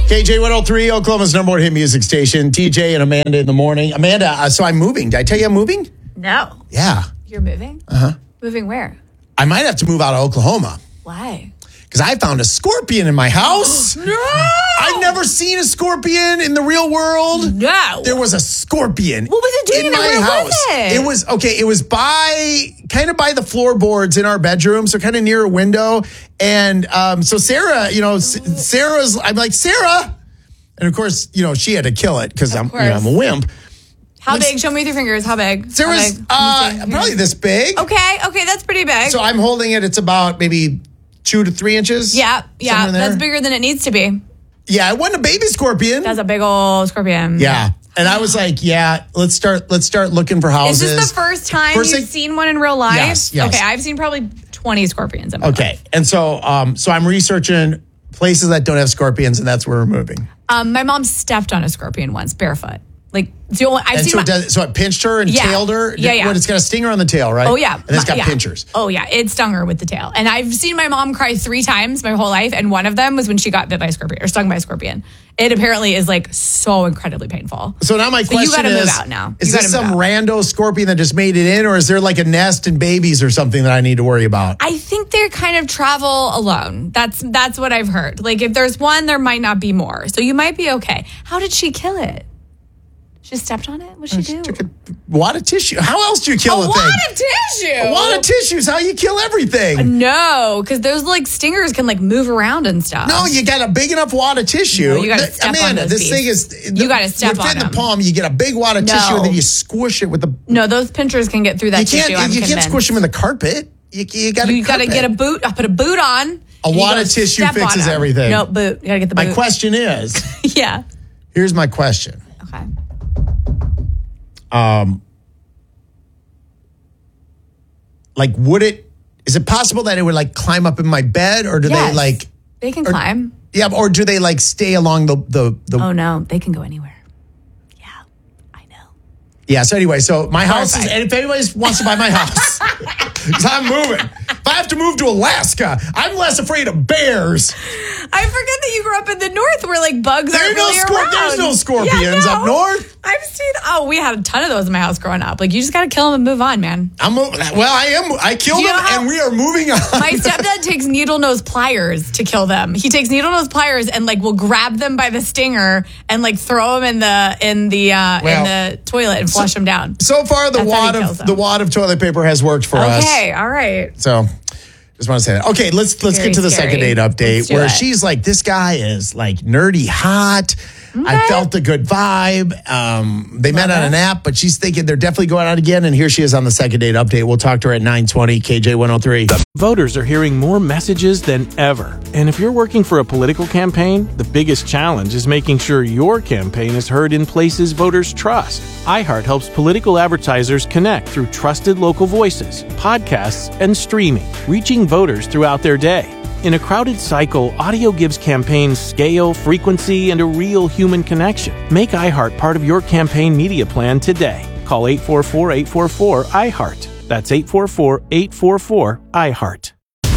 KJ103, Oklahoma's number one hit music station. TJ and Amanda in the morning. Amanda, so I'm moving. Did I tell you I'm moving? No. Yeah. You're moving? Uh-huh. Moving where? I might have to move out of Oklahoma. Why? Because I found a scorpion in my house. No! I've never seen a scorpion in the real world. No. There was a scorpion. What was it doing in my house? It was It was kind of by the floorboards in our bedroom, so kind of near a window. And so Sarah, Sarah's. I'm like, Sarah, and of course, she had to kill it because I'm a wimp. How big? Show me with your fingers. How big? Sarah's probably this big. Okay, that's pretty big. So I'm holding it. It's about maybe 2 to 3 inches. Yeah, that's bigger than it needs to be. Yeah, it wasn't a baby scorpion. That's a big old scorpion. Yeah. And I was like, let's start looking for houses. Is this the first time you've seen one in real life? Yes. Okay, I've seen probably 20 scorpions in my life. And so I'm researching places that don't have scorpions, and that's where we're moving. My mom stepped on a scorpion once, barefoot. Like, so it pinched her and tailed her? Yeah. What, it's got a stinger on the tail, right? Oh, yeah. And it's got pinchers. Oh, yeah. It stung her with the tail. And I've seen my mom cry 3 times my whole life, and one of them was when she got bit by a scorpion, or stung by a scorpion. It apparently is, so incredibly painful. So now my question you gotta move out now. Is this some rando scorpion that just made it in, or is there like a nest and babies or something that I need to worry about? I think they kind of travel alone. That's what I've heard. Like, if there's one, there might not be more. So you might be okay. How did she kill it? She stepped on it? What'd she do? Took a wad of tissue. How else do you kill a thing? A wad of tissue? A wad of tissue is how you kill everything. No, because those stingers can move around and stuff. No, you got a big enough wad of tissue. No, you got to step on those this thing is... You got to step on them. Within the palm, you get a big wad of tissue, and then you squish it with the... No, those pinchers can get through that tissue, You can't squish them in the carpet. You got to get a boot. I'll put a boot on. A wad of tissue fixes everything. No, boot. You got to get the boot. My question is... Yeah. Here's my question. Okay. Is it possible that it would climb up in my bed, or do they can climb? Yeah, or do they stay along the Oh no, they can go anywhere. Yeah, I know. Yeah, so anyway, my house is, and if anybody wants to buy my house, because I'm moving. If I have to move to Alaska, I'm less afraid of bears. I forget that you grew up in the north where bugs aren't really around. There's no scorpions up north. I've seen, we had a ton of those in my house growing up. You just got to kill them and move on, man. I killed them and we are moving on. My stepdad takes needle nose pliers to kill them. He takes needle nose pliers and will grab them by the stinger and throw them in the toilet and flush them down. So far, the wad of toilet paper has worked for us. Okay, all right. So just want to say that. Okay, let's get to the second date update where she's like, this guy is nerdy hot. Okay. I felt a good vibe. They met on an app, but she's thinking they're definitely going out again. And here she is on the second date update. We'll talk to her at 9:20, KJ103. The voters are hearing more messages than ever. And if you're working for a political campaign, the biggest challenge is making sure your campaign is heard in places voters trust. iHeart helps political advertisers connect through trusted local voices, podcasts, and streaming, reaching voters throughout their day. In a crowded cycle, audio gives campaigns scale, frequency, and a real human connection. Make iHeart part of your campaign media plan today. Call 844-844-iHeart. That's 844-844-iHeart.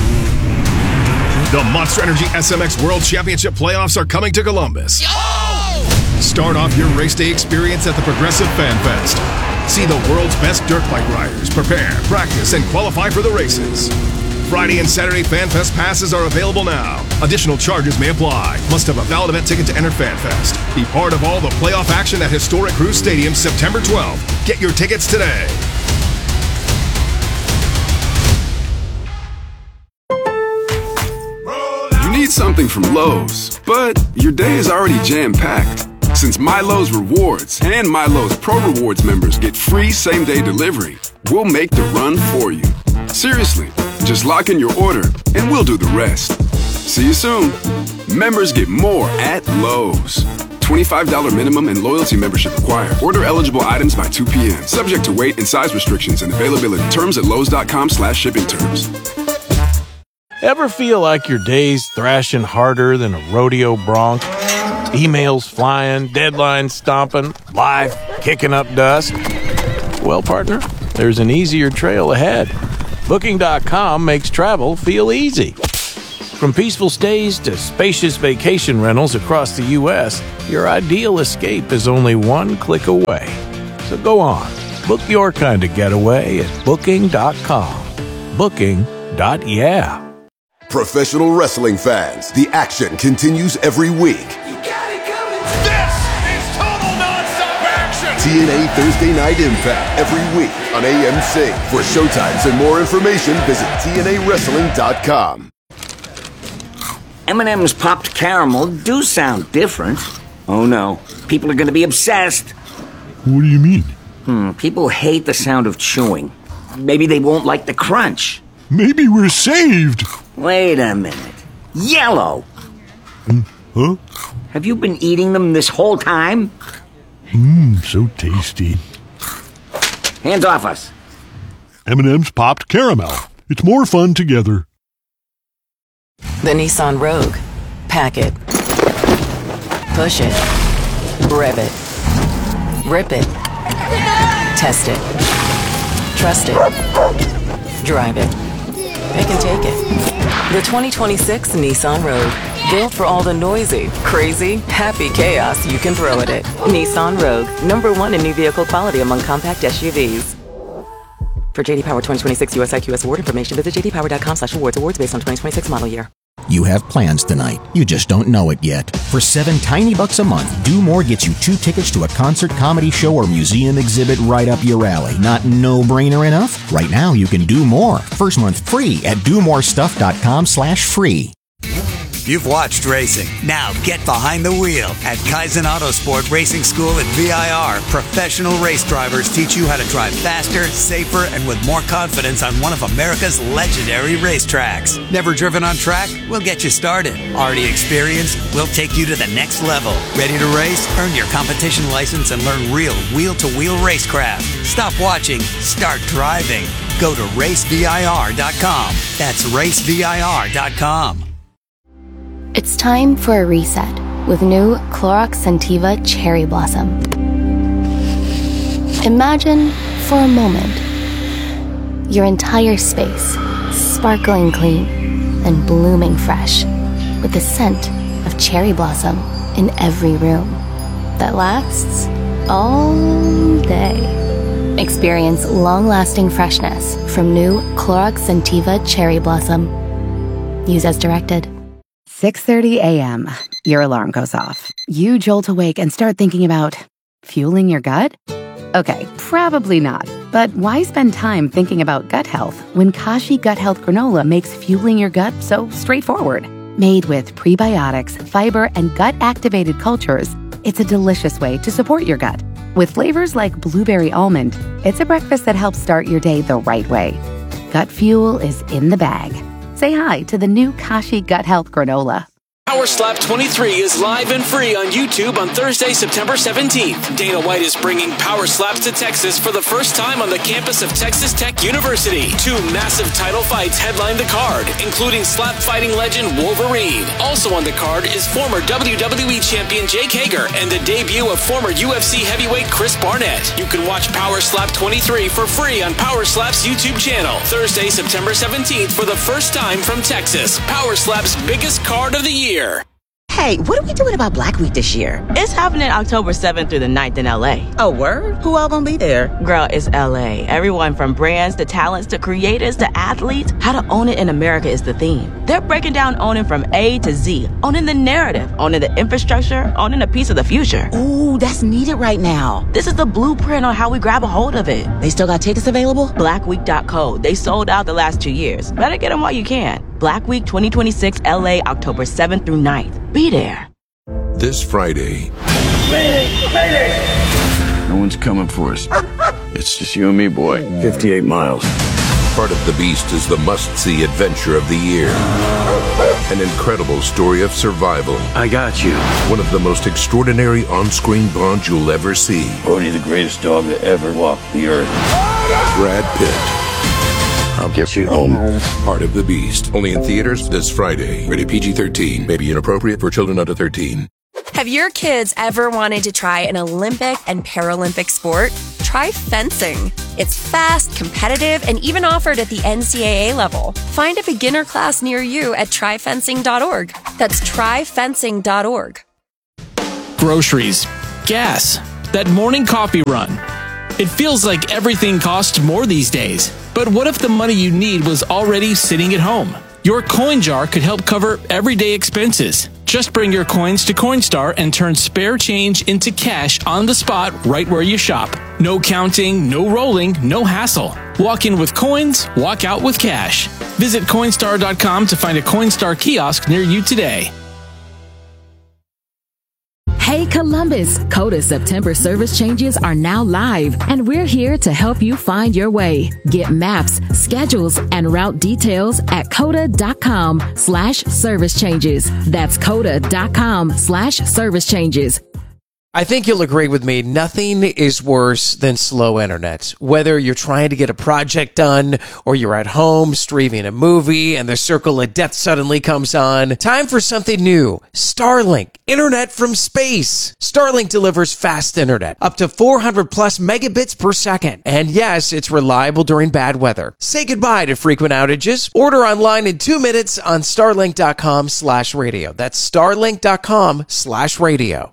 The Monster Energy SMX World Championship playoffs are coming to Columbus. Start off your race day experience at the Progressive Fan Fest. See the world's best dirt bike riders prepare, practice, and qualify for the races. Friday and Saturday FanFest passes are available now. Additional charges may apply. Must have a valid event ticket to enter FanFest. Be part of all the playoff action at historic Cruise Stadium September 12th. Get your tickets today. You need something from Lowe's, but your day is already jam-packed. Since MyLowe's Rewards and MyLowe's Pro Rewards members get free same-day delivery, we'll make the run for you. Seriously, just lock in your order and we'll do the rest. See you soon. Members get more at Lowe's. $25 minimum and loyalty membership required. Order eligible items by 2 p.m. Subject to weight and size restrictions and availability. Terms at lowes.com/shipping terms. Ever feel like your day's thrashing harder than a rodeo bronc? Emails flying, deadlines stomping, life kicking up dust? Well, partner, there's an easier trail ahead. Booking.com makes travel feel easy. From peaceful stays to spacious vacation rentals across the U.S., your ideal escape is only one click away. So go on, book your kind of getaway at Booking.com. Booking.yeah. Professional wrestling fans, the action continues every week. This is total nonstop action! TNA Thursday Night Impact every week on AMC. For showtimes and more information, visit TNAWrestling.com. M&M's Popped Caramel do sound different. Oh no, people are going to be obsessed. What do you mean? People hate the sound of chewing. Maybe they won't like the crunch. Maybe we're saved. Wait a minute. Yellow! Huh? Have you been eating them this whole time? So tasty. Hands off us. M&M's Popped Caramel. It's more fun together. The Nissan Rogue. Pack it. Push it. Rev it. Rip it. Test it. Trust it. Drive it. Pick and take it. The 2026 Nissan Rogue. Built for all the noisy, crazy, happy chaos you can throw at it. Nissan Rogue. #1 in new vehicle quality among compact SUVs. For JD Power 2026 US IQS award information, visit jdpower.com/awards. Awards based on 2026 model year. You have plans tonight. You just don't know it yet. For $7 tiny bucks a month, Do More gets you 2 tickets to a concert, comedy show, or museum exhibit right up your alley. Not no-brainer enough? Right now, you can do more. First month free at domorestuff.com/free. You've watched racing. Now get behind the wheel. At Kaizen Autosport Racing School at VIR, professional race drivers teach you how to drive faster, safer, and with more confidence on one of America's legendary racetracks. Never driven on track? We'll get you started. Already experienced? We'll take you to the next level. Ready to race? Earn your competition license and learn real wheel-to-wheel racecraft. Stop watching. Start driving. Go to racevir.com. That's racevir.com. It's time for a reset with new Clorox Scentiva Cherry Blossom. Imagine, for a moment, your entire space sparkling clean and blooming fresh with the scent of cherry blossom in every room that lasts all day. Experience long-lasting freshness from new Clorox Scentiva Cherry Blossom. Use as directed. 6:30 a.m. Your alarm goes off. You jolt awake and start thinking about fueling your gut? Okay, probably not. But why spend time thinking about gut health when Kashi Gut Health Granola makes fueling your gut so straightforward? Made with prebiotics, fiber, and gut-activated cultures, it's a delicious way to support your gut. With flavors like blueberry almond, it's a breakfast that helps start your day the right way. Gut fuel is in the bag. Say hi to the new Kashi Gut Health Granola. Power Slap 23 is live and free on YouTube on Thursday, September 17th. Dana White is bringing Power Slaps to Texas for the first time on the campus of Texas Tech University. 2 massive title fights headline the card, including slap fighting legend Wolverine. Also on the card is former WWE champion Jake Hager and the debut of former UFC heavyweight Chris Barnett. You can watch Power Slap 23 for free on Power Slap's YouTube channel. Thursday, September 17th for the first time from Texas. Power Slap's biggest card of the year. Hey, what are we doing about Black Week this year? It's happening October 7th through the 9th in LA. Oh, word? Who all gonna be there? Girl, it's LA. Everyone from brands to talents to creators to athletes. How to own it in America is the theme. They're breaking down owning from A to Z. Owning the narrative, owning the infrastructure, owning a piece of the future. Ooh, that's needed right now. This is the blueprint on how we grab a hold of it. They still got tickets available? Blackweek.co. They sold out the last 2 years. Better get them while you can. Black Week 2026 LA, October 7th through 9th. Be there. This Friday. No one's coming for us. It's just you and me, boy. 58 miles. Part of the Beast is the must-see adventure of the year. An incredible story of survival. I got you. One of the most extraordinary on-screen bonds you'll ever see. Bodhi, the greatest dog that ever walked the earth. Brad Pitt. I'll get you home. Part of the Beast. Only in theaters this Friday. Rated PG-13. May be inappropriate for children under 13. Have your kids ever wanted to try an Olympic and Paralympic sport? try fencing. It's fast, competitive, and even offered at the NCAA level. Find a beginner class near you at tryfencing.org. That's tryfencing.org. Groceries, gas, that morning coffee run. It feels like everything costs more these days. But what if the money you need was already sitting at home? Your coin jar could help cover everyday expenses. Just bring your coins to Coinstar and turn spare change into cash on the spot right where you shop. No counting, no rolling, no hassle. Walk in with coins, walk out with cash. Visit Coinstar.com to find a Coinstar kiosk near you today. Hey Columbus, Coda September service changes are now live, and we're here to help you find your way. Get maps, schedules, and route details at coda.com/service changes. That's coda.com/service changes. I think you'll agree with me, nothing is worse than slow internet. Whether you're trying to get a project done or you're at home streaming a movie and the circle of death suddenly comes on, time for something new. Starlink, internet from space. Starlink delivers fast internet, up to 400 plus megabits per second. And yes, it's reliable during bad weather. Say goodbye to frequent outages. Order online in 2 minutes on starlink.com/radio. That's starlink.com/radio.